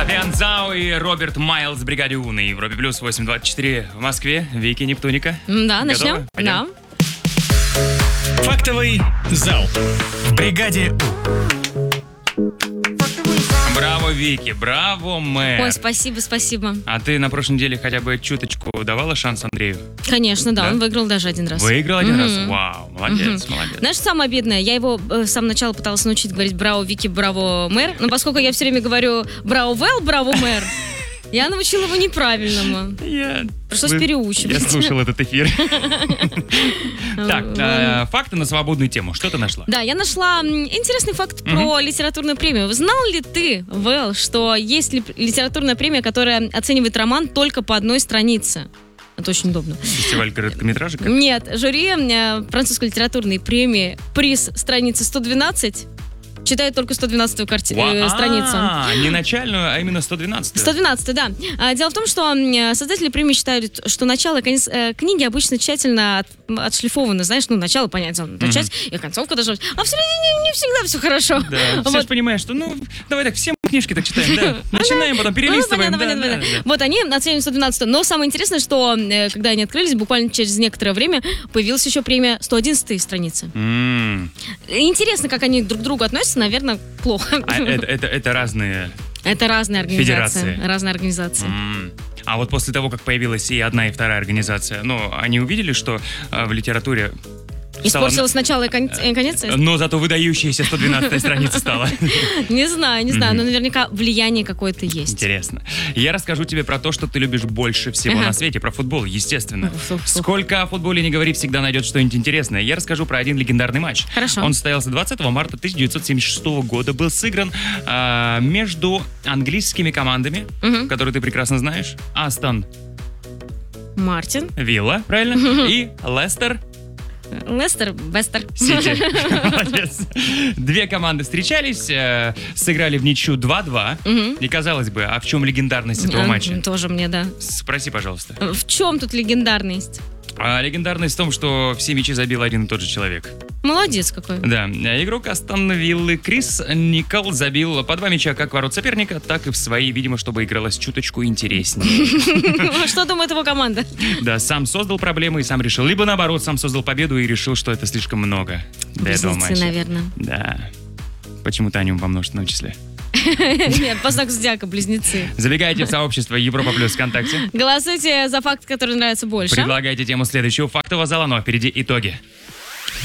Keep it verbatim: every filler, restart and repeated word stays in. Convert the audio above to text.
Адриан Зау и Роберт Майлз в бригаде У на Европе плюс восемь двадцать четыре в Москве. Вики Нептуника. Да, начнем? Да. Фактовый зал в бригаде У. Браво, Вики, браво, мэр. Ой, спасибо, спасибо. А ты на прошлой неделе хотя бы чуточку давала шанс Андрею? Конечно, да, Да? он выиграл даже один раз. Выиграл один Мгм. раз? Вау, молодец, Мгм. молодец. Знаешь, что самое обидное? Я его э, с самого начала пыталась научить говорить «Браво, Вики, браво, мэр». Но поскольку я все время говорю «Браво, Вэл, браво, мэр», я научила его неправильному. Я... Пришлось Вы- переучивать. Я слушал этот эфир. Так, э, факты на свободную тему. Что ты нашла? Да, я нашла м, интересный факт про литературную премию. Знал ли ты, Вэл, что есть ли литературная премия, которая оценивает роман только по одной странице? Это очень удобно. Фестиваль короткометражек? Нет, жюри э, французской литературной премии приз страницы сто двенадцать читает только сто двенадцатую карти- э, страницу. А, не начальную, а именно сто двенадцатую. сто двенадцать, да. А, Дело в том, что м, создатели премии считают, что начало и конец э, книги обычно тщательно от- отшлифованы. Знаешь, ну, начало, понятно, надо начать, и концовка должна быть. А в середине не всегда все хорошо. Да, все Вот. же понимают, что, ну, давай так, все мы книжки так читаем, да. Начинаем, потом перелистываем. Ну, понятно, да, понятно, да, понятно. да. Вот они оценивают сто двенадцать. Но самое интересное, что э, когда они открылись, буквально через некоторое время появилась еще премия сто одиннадцатая страница. М. Интересно, как они друг к другу относятся, наверное, плохо. А это, это, это разные... Это разные организации. Федерации. Разные организации. М. А вот после того, как появилась и одна, и вторая организация, ну, они увидели, что э, в литературе стало- Испортилось начало и кон- и конец? Но зато выдающаяся сто двенадцатая страница стала. Не знаю, не знаю, но наверняка влияние какое-то есть. Интересно. Я расскажу тебе про то, что ты любишь больше всего Ага. на свете, про футбол, естественно. Уф, уф, уф. Сколько о футболе не говори, всегда найдет что-нибудь интересное. Я расскажу про один легендарный матч. Хорошо. Он состоялся двадцатого марта тысяча девятьсот семьдесят шестого года. Был сыгран а, между английскими командами, Мгм. которые ты прекрасно знаешь. Астон Мартин, Вилла, правильно? И Лестер Лестер, Бестер. Сити. Молодец. Две команды встречались, э, сыграли в ничью два-два. Мгм. И казалось бы, а в чем легендарность этого А, матча? Тоже мне, да. Спроси, пожалуйста. В чем тут легендарность? А легендарность в том, что все мячи забил один и тот же человек. Молодец какой. Да, игрок Астон Виллы Крис Никол забил по два мяча как в ворот соперника, так и в свои, видимо, чтобы игралось чуточку интереснее. Что думает его команда? Да, сам создал проблемы и сам решил. Либо наоборот, сам создал победу и решил, что это слишком много для этого Близнецы, матча. наверное. Да. Почему-то о нем во множественном числе. Нет, по знаку зодиака, близнецы. Забегайте в сообщество Европа Плюс ВКонтакте. Голосуйте за факт, который нравится больше. Предлагайте тему следующего фактового зала, но впереди итоги.